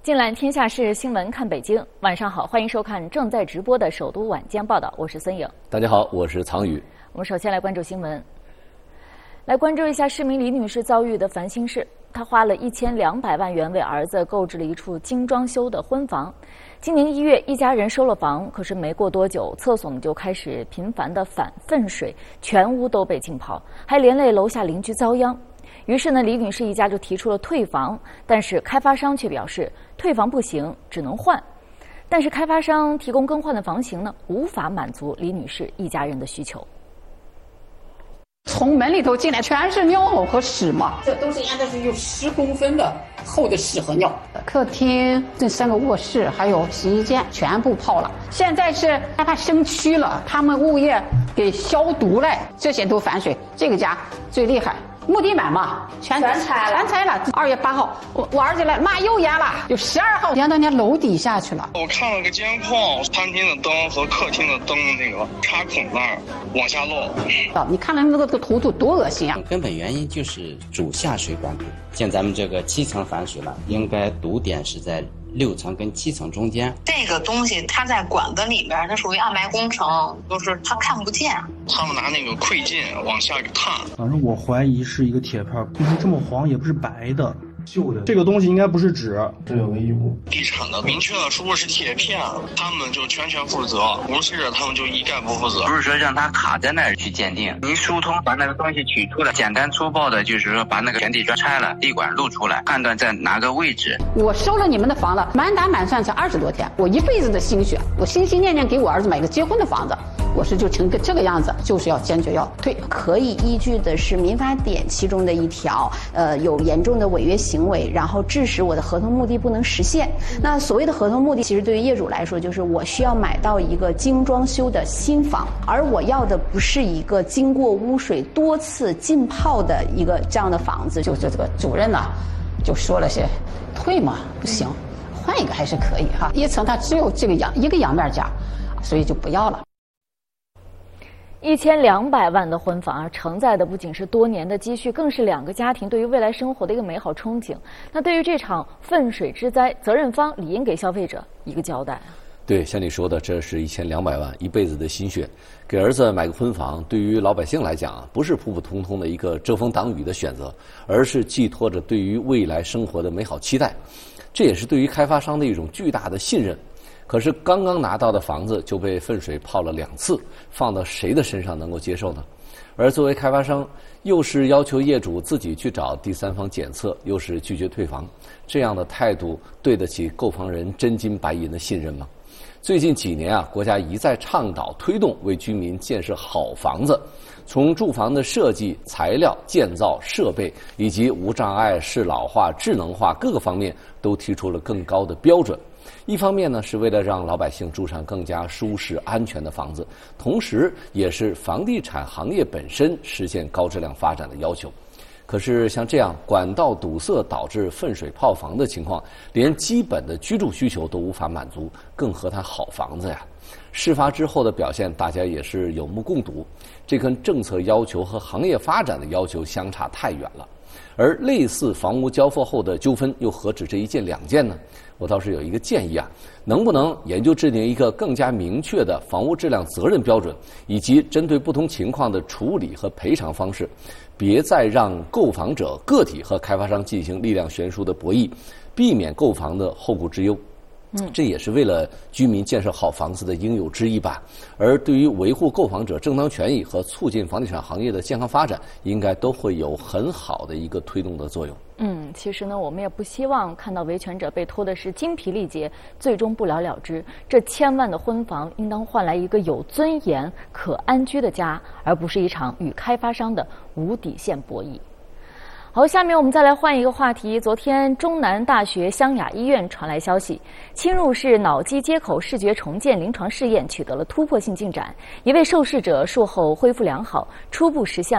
近览天下事，新闻看北京。晚上好，欢迎收看正在直播的首都晚间报道，我是孙颖。 大家好，我是曹宇。 我们首先来关注新闻，来关注一下市民李女士遭遇的烦心事。她花了1200万元为儿子购置了一处精装修的婚房。今年1月，一家人收了房，可是没过多久，厕所就开始频繁的反粪水，全屋都被浸泡，还连累楼下邻居遭殃。于是呢，李女士一家就提出了退房，但是开发商却表示退房不行，只能换。但是开发商提供更换的房型呢，无法满足李女士一家人的需求。 从门里头进来全是尿和屎嘛， 这都是按照是有10公分的厚的屎和尿。 客厅这3个卧室还有洗衣间全部泡了，现在是害怕生蛆了，他们物业给消毒了，这些都反水。这个家最厉害。木地板嘛，全拆了。2月8号，我儿子来，妈又淹了。有12号淹到人家楼底下去了。 我看了个监控，餐厅的灯和客厅的灯那个插孔那儿往下漏。 你看了那个图多恶心啊！ 根本原因就是主下水管堵。像咱们这个7层反水了，应该堵点是在6层跟7层中间。 这个东西它在管子里边，它属于暗埋工程，就是它看不见。 他们拿那个窥镜往下看， 反正我怀疑是一个铁片，不是这么黄，也不是白的，旧的。这个东西应该不是纸，这有个异物。 地产的明确的说是铁片，他们就全权负责，不是他们就一概不负责。 不是说让它卡在那儿去鉴定，您疏通把那个东西取出来，简单粗暴的就是说把那个全地砖拆了，地管露出来，判断在哪个位置。 我收了你们的房子，满打满算才20多天，我一辈子的心血，我心心念念给我儿子买个结婚的房子。我是就成个这个样子，就是要坚决要退。 可以依据的是民法典其中的一条，有严重的违约行为，然后致使我的合同目的不能实现。那所谓的合同目的，其实对于业主来说，就是我需要买到一个精装修的新房，而我要的不是一个经过污水多次浸泡的一个这样的房子。 就是这个主任呢，就说了些，退嘛不行，换一个还是可以哈。1层它只有这个一个阳面家，所以就不要了。 1200万的婚房承载的不仅是多年的积蓄，更是2个家庭对于未来生活的一个美好憧憬。那对于这场粪水之灾，责任方理应给消费者一个交代。 对，像你说的，这是1200万，一辈子的心血，给儿子买个婚房，对于老百姓来讲不是普普通通的一个遮风挡雨的选择，而是寄托着对于未来生活的美好期待。这也是对于开发商的一种巨大的信任。可是刚刚拿到的房子就被粪水泡了2次，放到谁的身上能够接受呢？而作为开发商，又是要求业主自己去找第三方检测，又是拒绝退房，这样的态度对得起购房人真金白银的信任吗？最近几年国家一再倡导推动为居民建设好房子，从住房的设计、材料、建造、设备以及无障碍、适老化、智能化各个方面都提出了更高的标准。一方面呢，是为了让老百姓住上更加舒适安全的房子，同时也是房地产行业本身实现高质量发展的要求。可是像这样管道堵塞导致粪水泡房的情况，连基本的居住需求都无法满足，更何谈好房子呀？事发之后的表现大家也是有目共睹，这跟政策要求和行业发展的要求相差太远了。而类似房屋交付后的纠纷又何止这1件2件呢？我倒是有一个建议能不能研究制定一个更加明确的房屋质量责任标准，以及针对不同情况的处理和赔偿方式，别再让购房者个体和开发商进行力量悬殊的博弈，避免购房的后顾之忧。这也是为了居民建设好房子的应有之义吧。而对于维护购房者正当权益和促进房地产行业的健康发展，应该都会有很好的一个推动的作用。 其实呢，我们也不希望看到维权者被拖的是精疲力竭，最终不了了之。这千万的婚房应当换来一个有尊严、可安居的家，而不是一场与开发商的无底线博弈。好，下面我们再来换一个话题。昨天，中南大学湘雅医院传来消息，侵入式脑机接口视觉重建临床试验取得了突破性进展，一位受试者术后恢复良好，初步实现